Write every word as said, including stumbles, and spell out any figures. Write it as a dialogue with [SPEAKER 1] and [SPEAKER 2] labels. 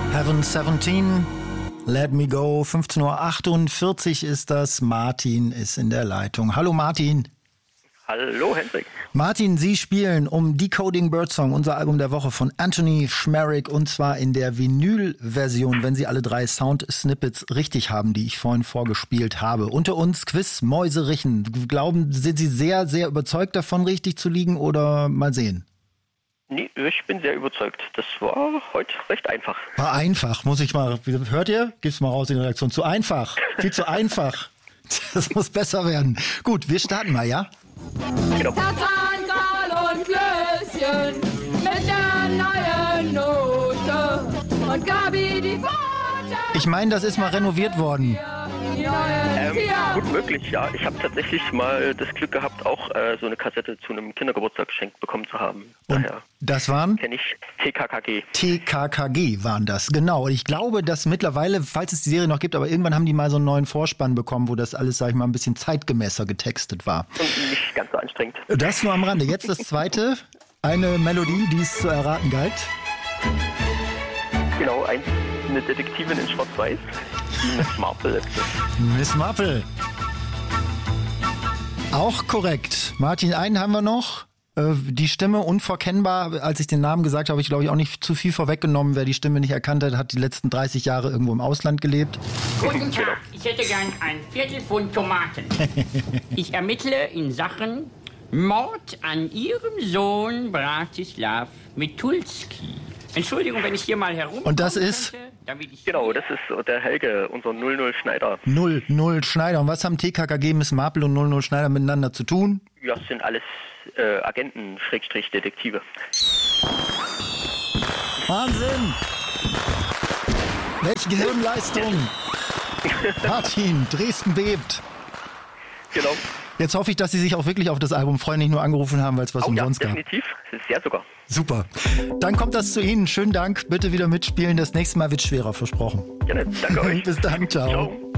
[SPEAKER 1] Heaven siebzehn, Let Me Go, fünfzehn Uhr achtundvierzig ist das. Martin ist in der Leitung. Hallo Martin.
[SPEAKER 2] Hallo Hendrik.
[SPEAKER 1] Martin, Sie spielen um Decoding Birdsong, unser Album der Woche von Anthony Schmerich, und zwar in der Vinyl-Version, wenn Sie alle drei Sound-Snippets richtig haben, die ich vorhin vorgespielt habe. Unter uns Quiz Mäuserichen. Glauben, sind Sie sehr, sehr überzeugt davon, richtig zu liegen, oder mal sehen?
[SPEAKER 2] Nee, ich bin sehr überzeugt. Das war heute recht einfach.
[SPEAKER 1] War einfach, muss ich mal, hört ihr? Gib's mal raus in die Redaktion. Zu einfach, viel zu einfach. Das muss besser werden. Gut, wir starten mal, ja?
[SPEAKER 2] Genau.
[SPEAKER 3] Tatangal und Klößchen mit der neuen Note und Gabi die Vater.
[SPEAKER 1] Ich meine, das ist mal renoviert worden.
[SPEAKER 2] Ähm, gut möglich, ja. Ich habe tatsächlich mal das Glück gehabt, auch äh, so eine Kassette zu einem Kindergeburtstag geschenkt bekommen zu haben.
[SPEAKER 1] Und
[SPEAKER 2] Daher
[SPEAKER 1] das waren?
[SPEAKER 2] kenne ich T K K G.
[SPEAKER 1] T K K G waren das, genau. Ich glaube, dass mittlerweile, falls es die Serie noch gibt, aber irgendwann haben die mal so einen neuen Vorspann bekommen, wo das alles, sag ich mal, ein bisschen zeitgemäßer getextet war.
[SPEAKER 2] Und nicht ganz so anstrengend.
[SPEAKER 1] Das nur am Rande. Jetzt das zweite, eine Melodie, die es zu erraten galt.
[SPEAKER 2] Genau, ein, eine Detektivin in Schwarz-Weiß. Miss Marple.
[SPEAKER 1] Miss Marple. Auch korrekt. Martin, einen haben wir noch. Äh, die Stimme unverkennbar. Als ich den Namen gesagt habe, habe ich, glaube ich, auch nicht zu viel vorweggenommen. Wer die Stimme nicht erkannt hat, hat die letzten dreißig Jahre irgendwo im Ausland gelebt.
[SPEAKER 4] Guten Tag, ich hätte gern ein Viertel Pfund Tomaten. Ich ermittle in Sachen Mord an Ihrem Sohn Bratislav Mitulski. Entschuldigung, wenn ich hier mal herum.
[SPEAKER 1] Und das ist?
[SPEAKER 4] Könnte, damit ich
[SPEAKER 2] Genau, das ist der Helge, unser null null Schneider.
[SPEAKER 1] null null Schneider. Und was haben T K K G, Miss Marple und null null Schneider miteinander zu tun?
[SPEAKER 2] Ja, das sind alles äh, Agenten, Schrägstrich, Detektive.
[SPEAKER 1] Wahnsinn! Welche Gehirnleistung! Martin, Dresden bebt.
[SPEAKER 2] Genau.
[SPEAKER 1] Jetzt hoffe ich, dass Sie sich auch wirklich auf das Album freuen, nicht nur angerufen haben, weil es was
[SPEAKER 2] Oh ja,
[SPEAKER 1] umsonst gab.
[SPEAKER 2] definitiv. Sehr sogar.
[SPEAKER 1] Super. Dann kommt das zu Ihnen. Schönen Dank. Bitte wieder mitspielen. Das nächste Mal wird schwerer, versprochen.
[SPEAKER 2] Gerne. Danke euch.
[SPEAKER 1] Bis dann. Ciao.
[SPEAKER 2] Ciao.